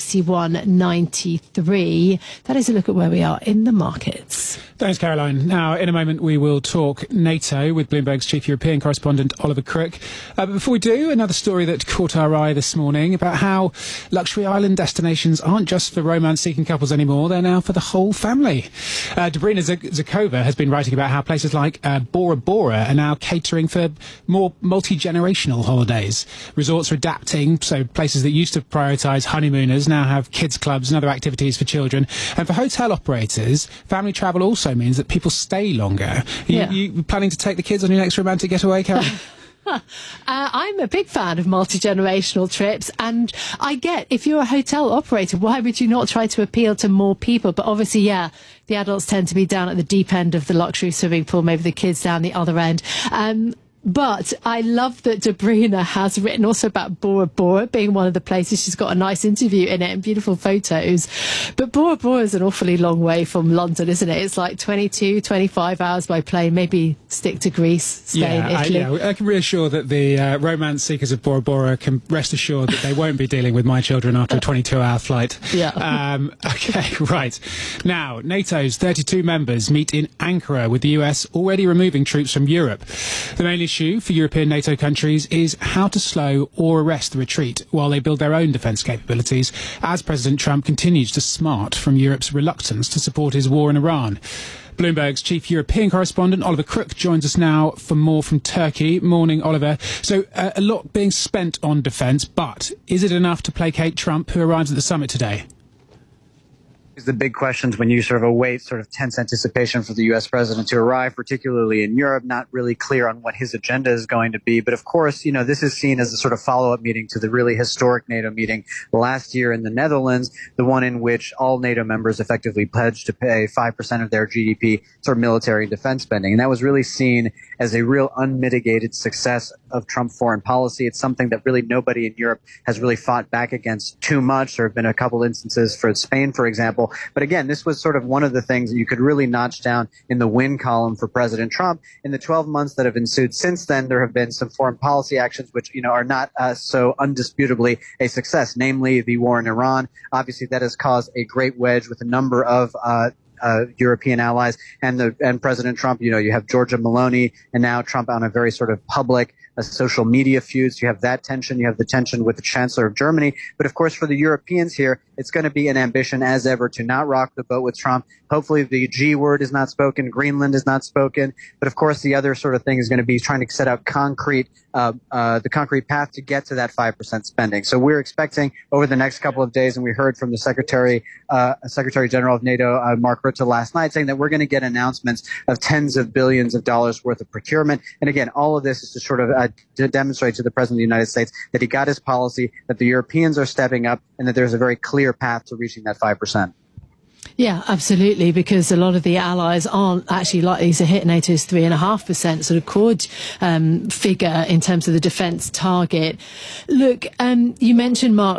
161.93. That is a look at where we are in the markets. Thanks, Caroline. Now, in a moment, we will talk NATO with Bloomberg's chief European correspondent, Oliver Crook. But before we do, another story that caught our eye this morning about how luxury island destinations aren't just for romance-seeking couples anymore. They're now for the whole family. Dobrina Zakova has been writing about how places like Bora Bora are now catering for more multi-generational holidays. Resorts are adapting, so places that used to prioritise honeymooners now have kids clubs and other activities for children. And for hotel operators, family travel also means that people stay longer. You planning to take the kids on your next romantic getaway, Karen? I'm a big fan of multi-generational trips, and I get, if you're a hotel operator, why would you not try to appeal to more people? But obviously, the adults tend to be down at the deep end of the luxury swimming pool, maybe the kids down the other end. But I love that Dobrina has written also about Bora Bora being one of the places. She's got a nice interview in it and beautiful photos. But Bora Bora is an awfully long way from London, isn't it? It's like 22, 25 hours by plane. Maybe stick to Greece, Spain, Italy. I can reassure that the romance seekers of Bora Bora can rest assured that they won't be dealing with my children after a 22-hour flight. Okay, right. Now, NATO's 32 members meet in Ankara, with the US already removing troops from Europe. The main issue for European NATO countries is how to slow or arrest the retreat while they build their own defence capabilities, as President Trump continues to smart from Europe's reluctance to support his war in Iran. Bloomberg's chief European correspondent, Oliver Crook, joins us now for more from Turkey. Morning, Oliver. So, a lot being spent on defence, but is it enough to placate Trump, who arrives at the summit today? The big questions when you sort of await sort of tense anticipation for the U.S. president to arrive, particularly in Europe, not really clear on what his agenda is going to be. But of course, this is seen as a sort of follow-up meeting to the really historic NATO meeting last year in the Netherlands, the one in which all NATO members effectively pledged to pay 5% of their GDP for military and defense spending. And that was really seen as a real unmitigated success of Trump foreign policy. It's something that really nobody in Europe has really fought back against too much. There have been a couple instances for Spain, for example. But again, this was sort of one of the things that you could really notch down in the win column for President Trump. In the 12 months that have ensued since then, there have been some foreign policy actions which, are not so undisputably a success, namely the war in Iran. Obviously, that has caused a great wedge with a number of European allies and President Trump. You have Giorgia Meloni and now Trump on a very sort of public social media feuds. You have that tension. You have the tension with the Chancellor of Germany. But of course, for the Europeans here, it's going to be an ambition as ever to not rock the boat with Trump. Hopefully the G word is not spoken. Greenland is not spoken. But of course, the other sort of thing is going to be trying to set out the concrete path to get to that 5% spending. So we're expecting over the next couple of days, and we heard from the Secretary General of NATO, Mark Rutte, last night, saying that we're going to get announcements of tens of billions of dollars worth of procurement. And again, all of this is to sort of to demonstrate to the President of the United States that he got his policy, that the Europeans are stepping up, and that there's a very clear path to reaching that 5%. Yeah, absolutely, because a lot of the allies aren't actually likely to hit NATO's 3.5% sort of Quad figure in terms of the defence target. Look, you mentioned Mark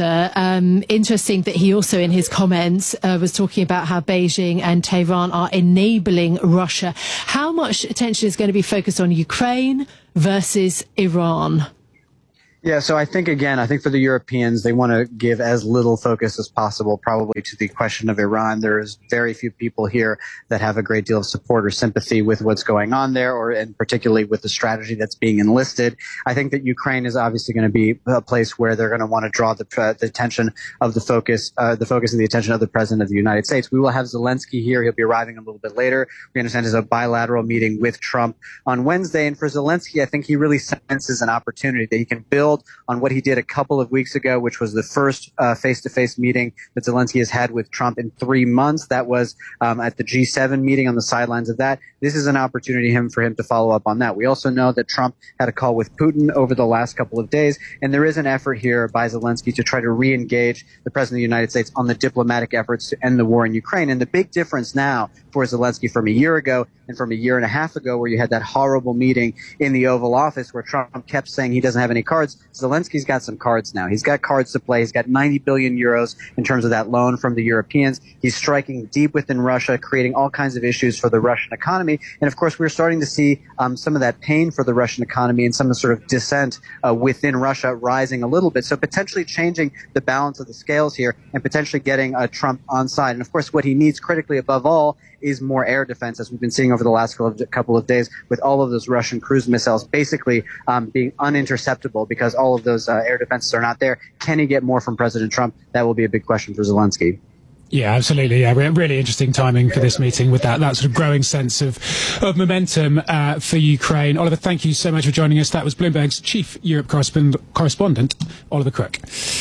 Rutte. Interesting that he also in his comments was talking about how Beijing and Tehran are enabling Russia. How much attention is going to be focused on Ukraine versus Iran? Yeah, so I think for the Europeans, they want to give as little focus as possible probably to the question of Iran. There's very few people here that have a great deal of support or sympathy with what's going on there, and particularly with the strategy that's being enlisted. I think that Ukraine is obviously going to be a place where they're going to want to draw the attention of the focus and the attention of the President of the United States. We will have Zelensky here. He'll be arriving a little bit later. We understand there's a bilateral meeting with Trump on Wednesday. And for Zelensky, I think he really senses an opportunity that he can build on what he did a couple of weeks ago, which was the first face-to-face meeting that Zelensky has had with Trump in 3 months. That was at the G7 meeting on the sidelines of that. This is an opportunity for him to follow up on that. We also know that Trump had a call with Putin over the last couple of days, and there is an effort here by Zelensky to try to re-engage the President of the United States on the diplomatic efforts to end the war in Ukraine. And the big difference now for Zelensky from a year ago and from a year and a half ago, where you had that horrible meeting in the Oval Office where Trump kept saying he doesn't have any cards, Zelensky's got some cards now. He's got cards to play. He's got 90 billion euros in terms of that loan from the Europeans. He's striking deep within Russia, creating all kinds of issues for the Russian economy. And of course, we're starting to see some of that pain for the Russian economy and some of the sort of dissent within Russia rising a little bit. So potentially changing the balance of the scales here and potentially getting Trump on side. And of course, what he needs critically above all is more air defense, as we've been seeing over the last couple of days, with all of those Russian cruise missiles basically being uninterceptable because all of those air defenses are not there. Can he get more from President Trump? That will be a big question for Zelensky. Yeah, absolutely. Yeah, really interesting timing for this meeting with that sort of growing sense of momentum for Ukraine. Oliver, thank you so much for joining us. That was Bloomberg's chief Europe correspondent, Oliver Crook.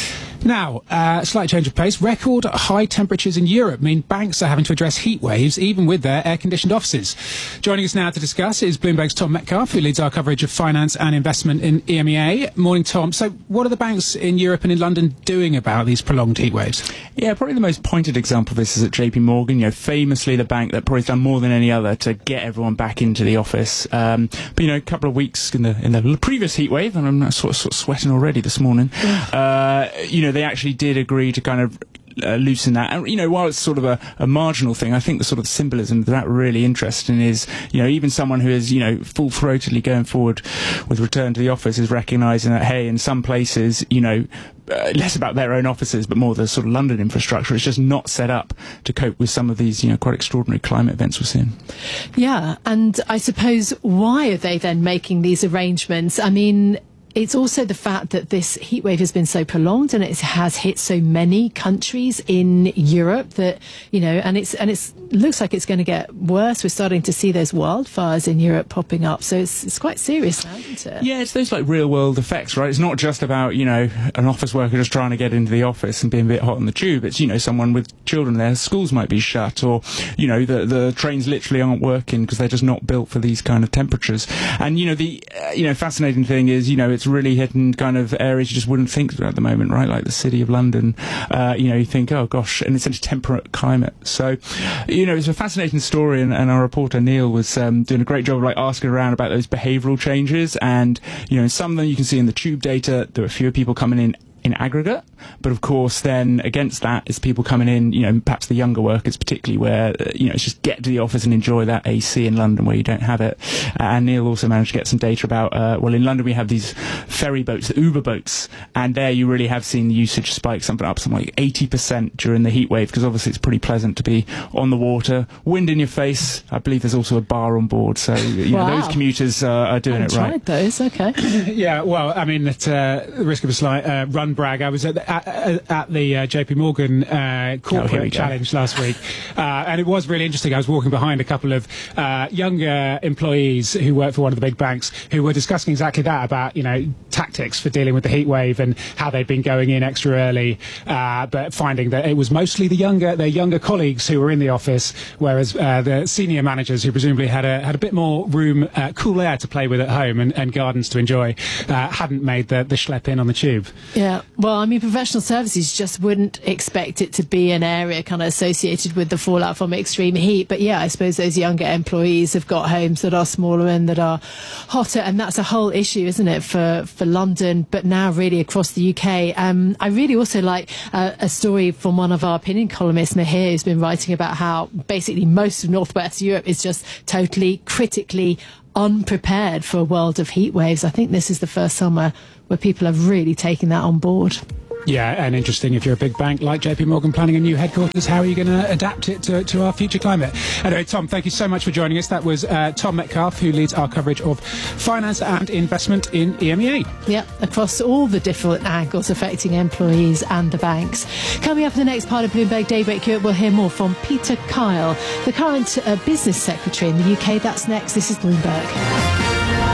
Now, slight change of pace. Record high temperatures in Europe mean banks are having to address heat waves even with their air-conditioned offices. Joining us now to discuss is Bloomberg's Tom Metcalf, who leads our coverage of finance and investment in EMEA. Morning, Tom. So what are the banks in Europe and in London doing about these prolonged heat waves? Yeah, probably the most pointed example of this is at JP Morgan, famously the bank that probably done more than any other to get everyone back into the office. But, a couple of weeks in the previous heat wave, and I'm sort of sweating already this morning, they actually did agree to kind of loosen that. And, while it's sort of a marginal thing, I think the sort of symbolism that really interesting is, even someone who is, full-throatedly going forward with return to the office is recognising that, hey, in some places, less about their own offices, but more the sort of London infrastructure is just not set up to cope with some of these, quite extraordinary climate events we're seeing. Yeah, and I suppose why are they then making these arrangements? I mean, it's also the fact that this heat wave has been so prolonged and it has hit so many countries in Europe that, and it looks like it's going to get worse. We're starting to see those wildfires in Europe popping up. So it's quite serious now, isn't it? Yeah, it's those like real world effects, right? It's not just about, an office worker just trying to get into the office and being a bit hot on the tube. It's, someone with children there, schools might be shut, or, the trains literally aren't working because they're just not built for these kind of temperatures. And, the fascinating thing is, it's really hitting kind of areas you just wouldn't think at the moment, right? Like the city of London. You think, oh gosh, and it's such a temperate climate. So, it's a fascinating story, and our reporter Neil was doing a great job of like asking around about those behavioural changes. And, in some of them you can see in the tube data, there are fewer people coming in aggregate, but of course then against that is people coming in, perhaps the younger workers particularly, where it's just get to the office and enjoy that AC in London where you don't have it. And Neil also managed to get some data about in London we have these ferry boats, the Uber boats, and there you really have seen the usage spike something like 80% during the heat wave, because obviously it's pretty pleasant to be on the water, wind in your face. I believe there's also a bar on board, so those commuters are doing it right. Tried those, okay. Yeah, well, I mean, at the risk of a slight run brag, I was at the JP Morgan corporate challenge last week, and it was really interesting. I was walking behind a couple of younger employees who work for one of the big banks who were discussing exactly that, about tactics for dealing with the heat wave and how they'd been going in extra early, but finding that it was mostly their younger colleagues who were in the office, whereas the senior managers, who presumably had a bit more room, cool air to play with at home and gardens to enjoy, hadn't made the schlep in on the tube. Yeah, well, I mean, professional services just wouldn't expect it to be an area kind of associated with the fallout from extreme heat. But yeah, I suppose those younger employees have got homes that are smaller and that are hotter, and that's a whole issue, isn't it, for London, but now really across the UK. I really also like a story from one of our opinion columnists, Mahir, who's been writing about how basically most of Northwest Europe is just totally critically unprepared for a world of heat waves. I think this is the first summer where people have really taken that on board. Yeah, and interesting, if you're a big bank like JP Morgan planning a new headquarters, how are you going to adapt it to our future climate? Anyway, Tom, thank you so much for joining us. That was Tom Metcalf, who leads our coverage of finance and investment in EMEA. Yeah, across all the different angles affecting employees and the banks. Coming up in the next part of Bloomberg Daybreak Europe, we'll hear more from Peter Kyle, the current business secretary in the UK. That's next. This is Bloomberg.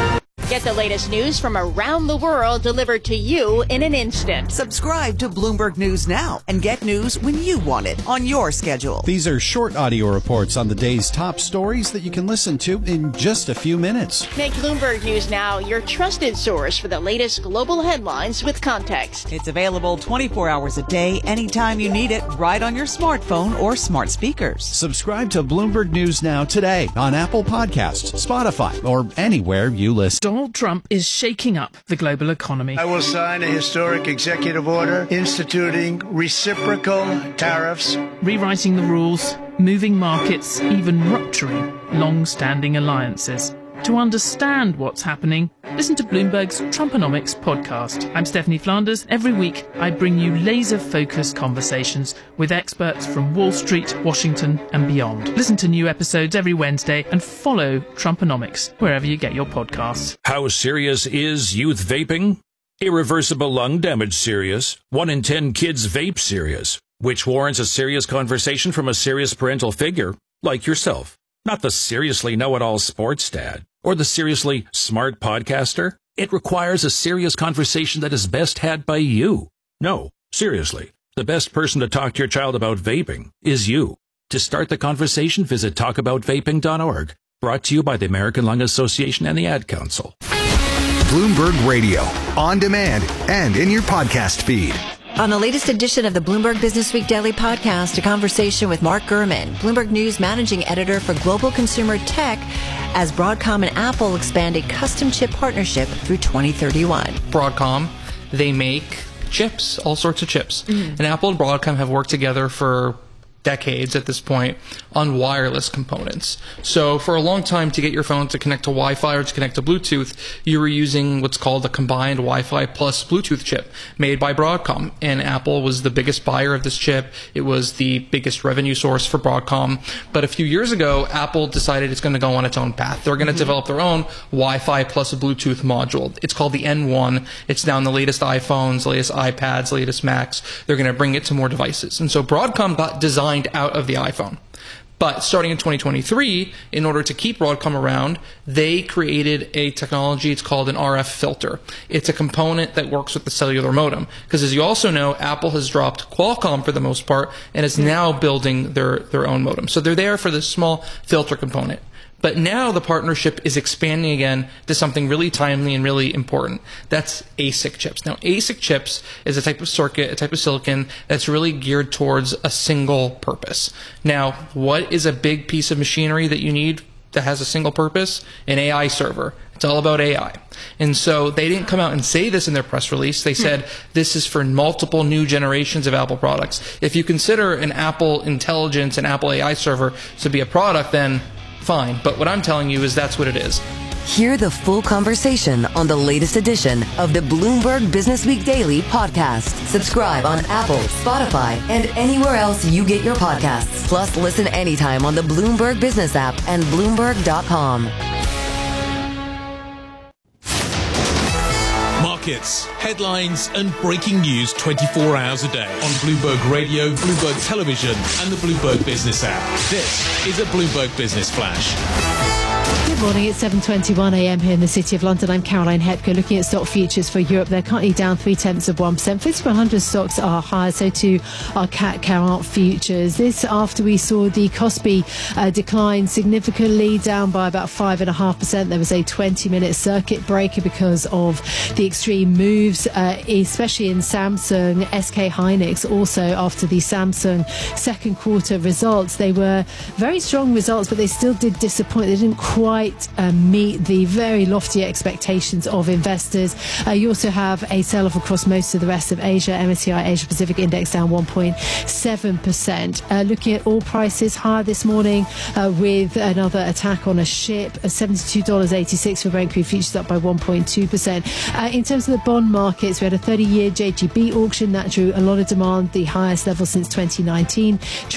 Get the latest news from around the world delivered to you in an instant. Subscribe to Bloomberg News now and get news when you want it on your schedule. These are short audio reports on the day's top stories that you can listen to in just a few minutes. Make Bloomberg News Now your trusted source for the latest global headlines with context. It's available 24 hours a day, anytime you need it, right on your smartphone or smart speakers. Subscribe to Bloomberg News Now today on Apple Podcasts, Spotify, or anywhere you listen. Donald Trump is shaking up the global economy. I will sign a historic executive order instituting reciprocal tariffs, rewriting the rules, moving markets, even rupturing long-standing alliances. To understand what's happening, listen to Bloomberg's Trumponomics podcast. I'm Stephanie Flanders. Every week, I bring you laser-focused conversations with experts from Wall Street, Washington, and beyond. Listen to new episodes every Wednesday and follow Trumponomics wherever you get your podcasts. How serious is youth vaping? Irreversible lung damage serious. 1 in 10 kids vape serious, which warrants a serious conversation from a serious parental figure like yourself. Not the seriously know-it-all sports dad or the seriously smart podcaster. It requires a serious conversation that is best had by you. No, seriously, the best person to talk to your child about vaping is you. To start the conversation, visit talkaboutvaping.org. Brought to you by the American Lung Association and the Ad Council. Bloomberg Radio, on demand and in your podcast feed. On the latest edition of the Bloomberg Business Week Daily Podcast, a conversation with Mark Gurman, Bloomberg News Managing Editor for Global Consumer Tech, as Broadcom and Apple expand a custom chip partnership through 2031. Broadcom, they make chips, all sorts of chips. And Apple and Broadcom have worked together for decades at this point on wireless components. So for a long time, to get your phone to connect to Wi-Fi or to connect to Bluetooth, you were using what's called a combined Wi-Fi plus Bluetooth chip made by Broadcom. And Apple was the biggest buyer of this chip. It was the biggest revenue source for Broadcom. But a few years ago, Apple decided it's going to go on its own path. They're going to develop their own Wi-Fi plus a Bluetooth module. It's called the N1. It's now in the latest iPhones, latest iPads, latest Macs. They're going to bring it to more devices. And so Broadcom got designed out of the iPhone. But starting in 2023, in order to keep Broadcom around, they created a technology. It's called an RF filter. It's a component that works with the cellular modem. Because as you also know, Apple has dropped Qualcomm for the most part and is now building their own modem. So they're there for this small filter component. But now the partnership is expanding again to something really timely and really important. That's ASIC chips. Now, ASIC chips is a type of circuit, a type of silicon that's really geared towards a single purpose. Now, what is a big piece of machinery that you need that has a single purpose? An AI server. It's all about AI. And so they didn't come out and say this in their press release. They said this is for multiple new generations of Apple products. If you consider an Apple Intelligence and Apple AI server to be a product, then fine. But what I'm telling you is that's what it is. Hear the full conversation on the latest edition of the Bloomberg Business Week Daily podcast. Subscribe on Apple, Spotify, and anywhere else you get your podcasts. Plus, listen anytime on the Bloomberg Business app and Bloomberg.com. Markets, headlines, and breaking news 24 hours a day on Bloomberg Radio, Bloomberg Television, and the Bloomberg Business app. This is a Bloomberg Business Flash. Good morning, it's 7:21 a.m. here in the City of London. I'm Caroline Hepker. Looking at stock futures for Europe, they're currently down 0.3%. FTSE 100 stocks are higher, so too are CAC 40 futures. This after we saw the Kospi decline significantly, down by about 5.5%. There was a 20-minute circuit breaker because of the extreme moves, especially in Samsung. SK Hynix also, after the Samsung second quarter results, they were very strong results, but they still did disappoint. They didn't quite meet the very lofty expectations of investors. You also have a sell-off across most of the rest of Asia. MSCI Asia Pacific Index down 1.7%. Looking at oil prices, higher this morning with another attack on a ship. $72.86 for Brent crude futures, up by 1.2%. In terms of the bond markets, we had a 30-year JGB auction that drew a lot of demand, the highest level since 2019.